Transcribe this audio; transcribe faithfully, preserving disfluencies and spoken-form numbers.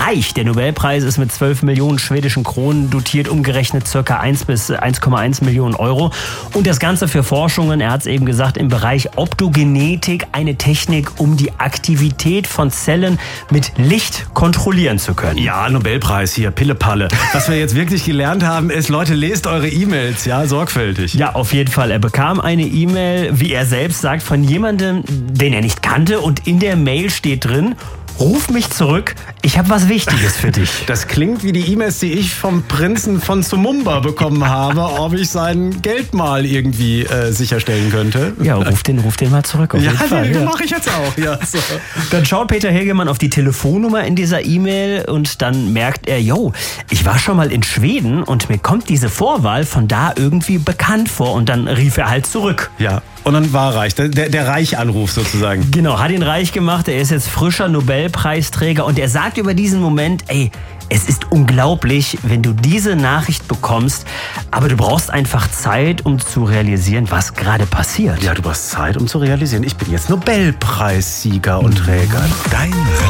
reich. Der Nobelpreis ist mit zwölf Millionen schwedischen Kronen dotiert, umgerechnet circa eins bis eins Komma eins Millionen Euro. Und das Ganze für Forschungen, er hat es eben gesagt, im Bereich Optogenetik, eine Technik, um die Aktivität von Zellen mit Licht kontrollieren zu können. Ja, Nobelpreis hier, Pille-Palle. Was wir jetzt wirklich gelernt haben, ist, Leute, lest eure E-Mails, ja, sorgfältig. Ja, auf jeden Fall. Er bekam eine E-Mail, wie er selbst sagt, von jemandem, den er nicht kannte. Und in der Mail steht drin: Ruf mich zurück, ich habe was Wichtiges für dich. Das klingt wie die E-Mails, die ich vom Prinzen von Sumumba bekommen habe, ob ich sein Geld mal irgendwie äh, sicherstellen könnte. Ja, ruf den, ruf den mal zurück. Auf ja, jeden Fall, den ja. mache ich jetzt auch. Ja, so. Dann schaut Peter Hegemann auf die Telefonnummer in dieser E-Mail und dann merkt er, yo, ich war schon mal in Schweden und mir kommt diese Vorwahl von da irgendwie bekannt vor. Und dann rief er halt zurück. Ja, und dann war reich, der, der Reich-Anruf sozusagen. Genau, hat ihn reich gemacht. Er ist jetzt frischer Nobelpreisträger und er sagt über diesen Moment, ey, es ist unglaublich, wenn du diese Nachricht bekommst, aber du brauchst einfach Zeit, um zu realisieren, was gerade passiert. Ja, du brauchst Zeit, um zu realisieren, ich bin jetzt Nobelpreissieger und Träger. Dein